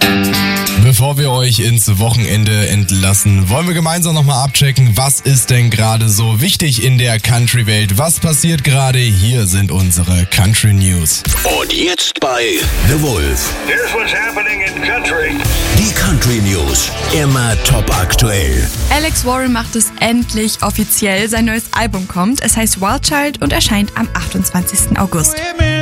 Bevor wir euch ins Wochenende entlassen, wollen wir gemeinsam nochmal abchecken, was ist denn gerade so wichtig in der Country-Welt? Was passiert gerade? Hier sind unsere Country News. Und jetzt bei The Wolf. Here's what's happening in country. Die Country News. Immer top aktuell. Alex Warren macht es endlich offiziell. Sein neues Album kommt. Es heißt Wild Child und erscheint am 28. August.